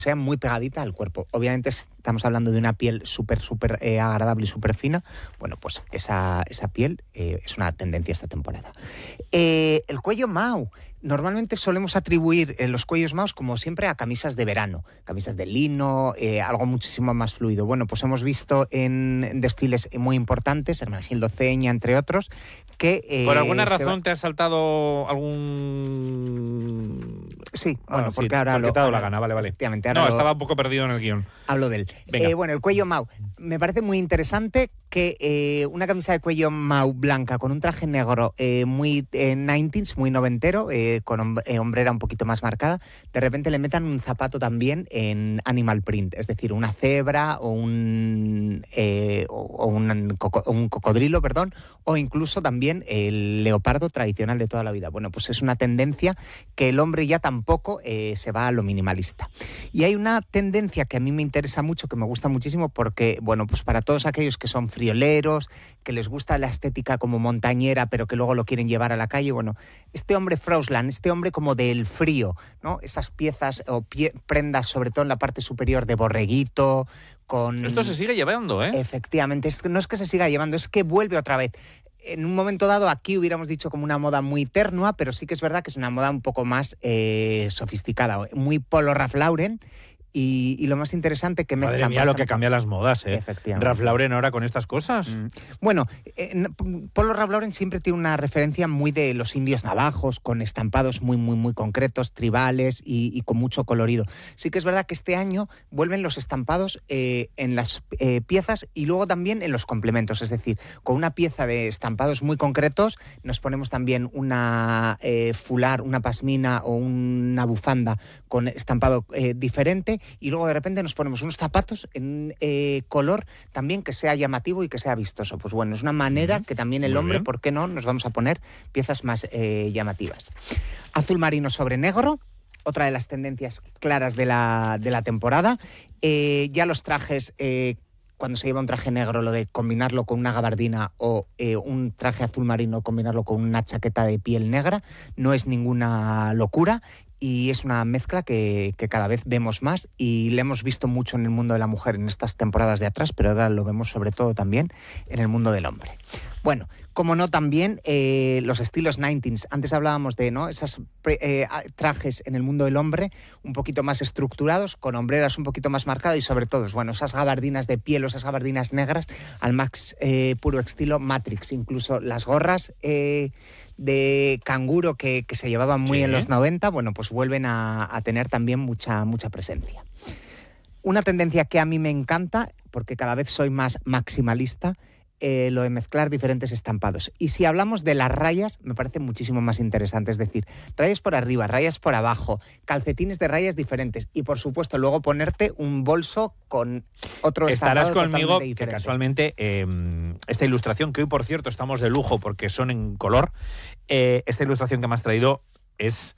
sea muy pegadita al cuerpo. Obviamente estamos hablando de una piel súper agradable y súper fina. Bueno, pues esa piel es una tendencia esta temporada. El cuello Mau. Normalmente solemos atribuir los cuellos Maus como siempre a camisas de verano, camisas de lino, algo muchísimo más fluido. Bueno, pues hemos visto en desfiles muy importantes, Hermenegildo Ceña, entre otros, que... ¿Por alguna razón te ha saltado algún...? Sí, bueno, porque ahora... Porque te ha dado la gana, vale. Efectivamente. Ahora estaba un poco perdido en el guión. Hablo de él. Bueno, el cuello Mau. Me parece muy interesante que una camisa de cuello Mau blanca con un traje negro muy 90s, muy noventero, con hombrera un poquito más marcada, de repente le metan un zapato también en animal print, es decir, una cebra o un cocodrilo, o incluso también el leopardo tradicional de toda la vida. Bueno, pues es una tendencia que el hombre ya tampoco se va a lo minimalista. Y hay una tendencia que a mí me interesa mucho, que me gusta muchísimo, porque, bueno, pues para todos aquellos que son frioleros, que les gusta la estética como montañera, pero que luego lo quieren llevar a la calle, bueno, este hombre Frousland, este hombre como del frío, ¿no? Esas piezas o prendas, sobre todo en la parte superior, de borreguito, con... Esto se sigue llevando, ¿eh? Efectivamente, no es que se siga llevando, es que vuelve otra vez. En un momento dado aquí hubiéramos dicho como una moda muy ternua, pero sí que es verdad que es una moda un poco más sofisticada, muy Polo Ralph Lauren. Y lo más interesante que Madre mía, lo que cambia las modas, ¿eh? Efectivamente. Ralph Lauren ahora con estas cosas. Bueno, Polo Ralph Lauren siempre tiene una referencia muy de los indios navajos, con estampados muy concretos, tribales y con mucho colorido. Sí que es verdad que este año vuelven los estampados en las piezas y luego también en los complementos. Es decir, con una pieza de estampados muy concretos nos ponemos también una fular, una pasmina o una bufanda con estampado diferente. Y luego de repente nos ponemos unos zapatos en color también que sea llamativo y que sea vistoso. Pues bueno, es una manera que también el hombre, ¿por qué no?, nos vamos a poner piezas más llamativas. Azul marino sobre negro, otra de las tendencias claras de la temporada. Ya los trajes... cuando se lleva un traje negro, lo de combinarlo con una gabardina o un traje azul marino, combinarlo con una chaqueta de piel negra, no es ninguna locura. Y es una mezcla que cada vez vemos más y le hemos visto mucho en el mundo de la mujer en estas temporadas de atrás, pero ahora lo vemos sobre todo también en el mundo del hombre. Bueno, como no, también los estilos 90s. Antes hablábamos de, ¿no?, esos trajes en el mundo del hombre un poquito más estructurados, con hombreras un poquito más marcadas y sobre todo, bueno, esas gabardinas de piel o esas gabardinas negras al más puro estilo Matrix. Incluso las gorras de canguro que se llevaban muy en los 90, bueno, pues vuelven a tener también mucha presencia. Una tendencia que a mí me encanta, porque cada vez soy más maximalista, lo de mezclar diferentes estampados. Y si hablamos de las rayas, me parece muchísimo más interesante. Es decir, rayas por arriba, rayas por abajo, calcetines de rayas diferentes y, por supuesto, luego ponerte un bolso con otro estampado totalmente diferente. Estarás conmigo que casualmente esta ilustración, que hoy, por cierto, estamos de lujo porque son en color, esta ilustración que me has traído es...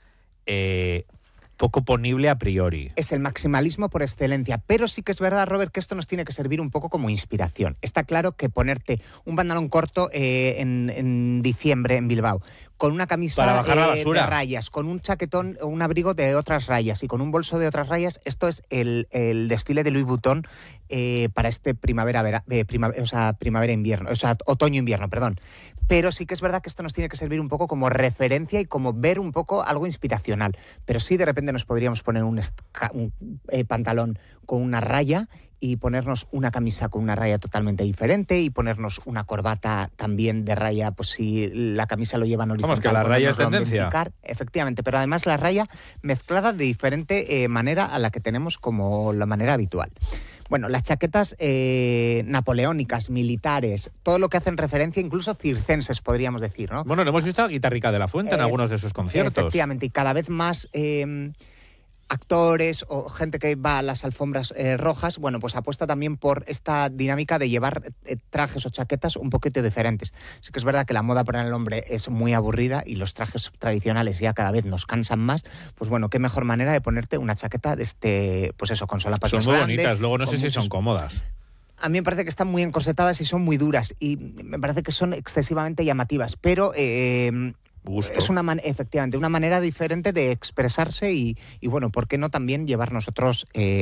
poco ponible a priori. Es el maximalismo por excelencia, pero sí que es verdad, Robert, que esto nos tiene que servir un poco como inspiración. Está claro que ponerte un pantalón corto en diciembre en Bilbao, con una camisa de rayas, con un chaquetón o un abrigo de otras rayas y con un bolso de otras rayas, esto es el desfile de Louis Vuitton para este otoño-invierno, perdón. Pero sí que es verdad que esto nos tiene que servir un poco como referencia y como ver un poco algo inspiracional. Pero sí, de repente nos podríamos poner un pantalón con una raya y ponernos una camisa con una raya totalmente diferente y ponernos una corbata también de raya, pues si la camisa lo llevan horizontal. Vamos, que la raya es tendencia. Efectivamente, pero además la raya mezclada de diferente manera a la que tenemos como la manera habitual. Bueno, las chaquetas napoleónicas, militares, todo lo que hacen referencia, incluso circenses, podríamos decir, ¿no? Bueno, lo hemos visto a Guitarrica de la Fuente en algunos de sus conciertos. Efectivamente, y cada vez más actores o gente que va a las alfombras rojas, bueno, pues apuesta también por esta dinámica de llevar trajes o chaquetas un poquito diferentes. Sí que es verdad que la moda para el hombre es muy aburrida y los trajes tradicionales ya cada vez nos cansan más, pues bueno, qué mejor manera de ponerte una chaqueta de pues eso, con solapas más grandes. Son muy bonitas, luego no sé si son cómodas. A mí me parece que están muy encorsetadas y son muy duras y me parece que son excesivamente llamativas, pero es efectivamente una manera diferente de expresarse y bueno, ¿por qué no también llevar nosotros